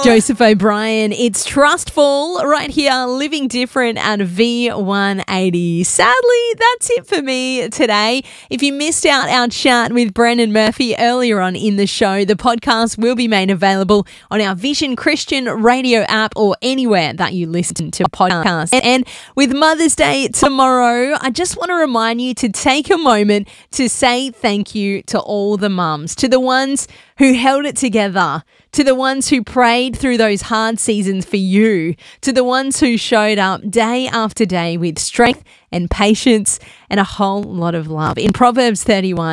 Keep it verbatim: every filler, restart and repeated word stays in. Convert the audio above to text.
Joseph O'Brien. It's Trustful right here, Living Different at V one eighty. Sadly, that's it for me today. If you missed out our chat with Brendan Murphy earlier on in the show, the podcast will be made available on our Vision Christian radio app or anywhere that you listen to podcasts. And with Mother's Day tomorrow, I just want to remind you to take a moment to say thank you to all the mums, to the ones who held it together, to the ones who prayed through those hard seasons for you, to the ones who showed up day after day with strength and patience and a whole lot of love. In Proverbs thirty-one,